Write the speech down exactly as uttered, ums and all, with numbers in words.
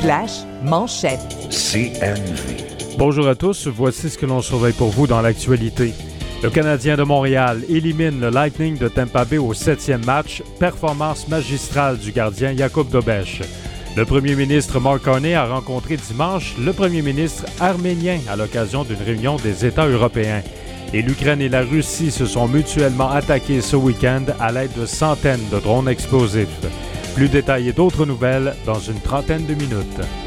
slash manchette. C N V. Bonjour à tous, voici ce que l'on surveille pour vous dans l'actualité. Le Canadien de Montréal élimine le Lightning de Tampa Bay au septième match, performance magistrale du gardien Jakub Dobeš. Le premier ministre Mark Carney a rencontré dimanche le premier ministre arménien à l'occasion d'une réunion des États européens. Et l'Ukraine et la Russie se sont mutuellement attaqués ce week-end à l'aide de centaines de drones explosifs. Plus détaillé d'autres nouvelles dans une trentaine de minutes.